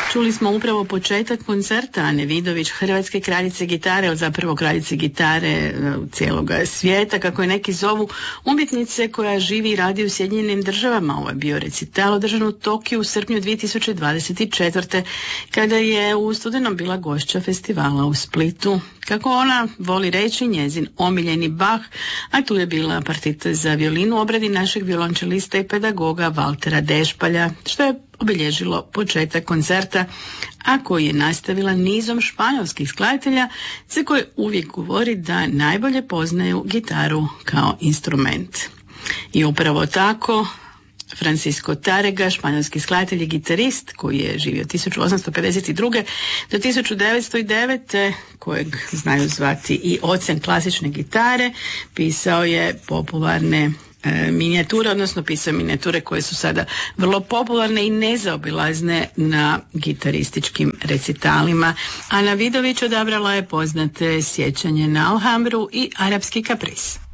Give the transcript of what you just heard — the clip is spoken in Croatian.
Čuli smo upravo početak koncerta Ane Vidović, hrvatske kraljice gitare, ali zapravo kraljice gitare cijeloga svijeta, kako je neki zovu, umjetnice koja živi i radi u Sjedinjenim Državama. Ovo je bio recital održan u Tokiju u srpnju 2024. kada je u studenom bila gošća festivala u Splitu. Kako ona voli reći, njezin omiljeni Bach, a tu je bila partita za violinu u obradi našeg violončelista i pedagoga Valtera Dešpalja, što je obilježilo početak koncerta, a koji je nastavila nizom španjolskih skladatelja za koje uvijek govori da najbolje poznaju gitaru kao instrument. I upravo tako Francisco Tárrega, španjolski skladatelj i gitarist koji je živio 1852. do 1909. kojeg znaju zvati i ocem klasične gitare, pisao je popularne minijature, odnosno pisao minijature koje su sada vrlo popularne i nezaobilazne na gitarističkim recitalima. Ana Vidović odabrala je poznate Sjećanje na Alhambru i Arapski kapris.